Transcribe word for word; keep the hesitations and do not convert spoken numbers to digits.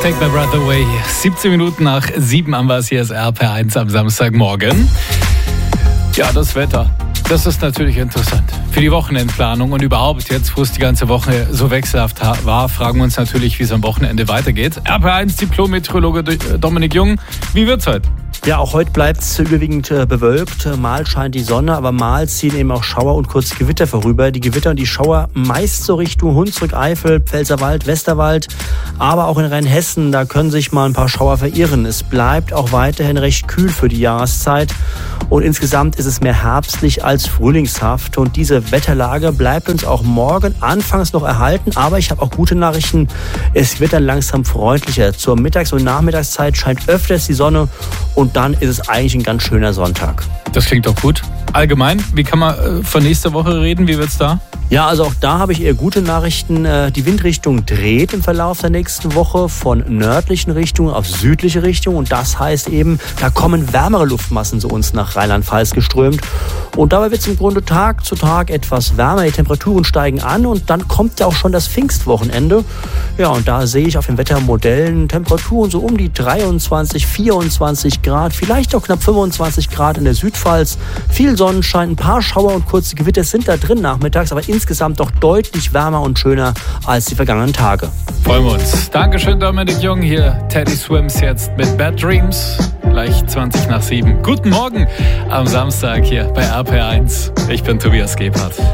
Take My Breath Away. siebzehn Minuten nach sieben am was hier ist R P eins am Samstagmorgen. Ja, das Wetter. Das ist natürlich interessant. Für die Wochenendplanung und überhaupt jetzt, wo es die ganze Woche so wechselhaft war, fragen wir uns natürlich, wie es am Wochenende weitergeht. R P eins Diplom-Meteorologe Dominik Jung, wie wird's heute? Ja, auch heute bleibt es überwiegend äh, bewölkt. Mal scheint die Sonne, aber mal ziehen eben auch Schauer und kurze Gewitter vorüber. Die Gewitter und die Schauer meist so Richtung Hunsrück, Eifel, Pfälzerwald, Westerwald. Aber auch in Rheinhessen, da können sich mal ein paar Schauer verirren. Es bleibt auch weiterhin recht kühl für die Jahreszeit. Und insgesamt ist es mehr herbstlich als frühlingshaft. Und diese Wetterlage bleibt uns auch morgen anfangs noch erhalten. Aber ich habe auch gute Nachrichten. Es wird dann langsam freundlicher. Zur Mittags- und Nachmittagszeit scheint öfters die Sonne. Und dann ist es eigentlich ein ganz schöner Sonntag. Das klingt doch gut. Allgemein, wie kann man von nächster Woche reden? Wie wird's da? Ja, also auch da habe ich eher gute Nachrichten. Die Windrichtung dreht im Verlauf der nächsten Woche von nördlichen Richtungen auf südliche Richtung. Und das heißt eben, da kommen wärmere Luftmassen zu uns nach Rheinland-Pfalz geströmt. Und dabei wird es im Grunde Tag zu Tag etwas wärmer. Die Temperaturen steigen an und dann kommt ja auch schon das Pfingstwochenende. Ja, und da sehe ich auf den Wettermodellen Temperaturen so um die dreiundzwanzig, vierundzwanzig Grad, vielleicht auch knapp fünfundzwanzig Grad in der Südpfalz. Viel Sonnenschein, ein paar Schauer und kurze Gewitter sind da drin nachmittags, aber insgesamt doch deutlich wärmer und schöner als die vergangenen Tage. Freuen wir uns. Dankeschön, Dominik Jung. Hier Teddy Swims jetzt mit Bad Dreams. Gleich zwanzig nach sieben. Guten Morgen am Samstag hier bei R P eins. Ich bin Tobias Gebhardt.